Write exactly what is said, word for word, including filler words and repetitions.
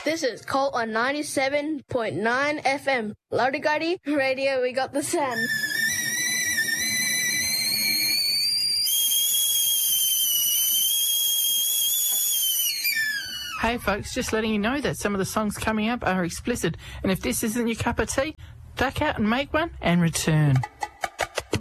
This is Colt on ninety-seven point nine F M. Lodi-Godi Radio, we got the sun. Hey folks, just letting you know that some of the songs coming up are explicit, and if this isn't your cup of tea, duck out and make one and return.